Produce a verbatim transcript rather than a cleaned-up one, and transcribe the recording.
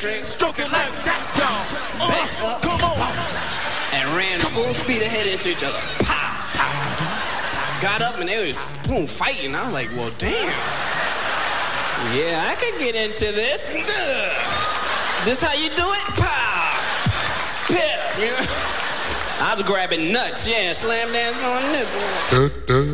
Stroke it like that, y'all. Uh, come on. And ran full speed ahead into each other. Pow, pow. Got up and they was boom fighting. I was like, well, damn. Yeah, I could get into this. Ugh. This how you do it? Pow. Pip. You know? I was grabbing nuts. Yeah, slam dance on this one.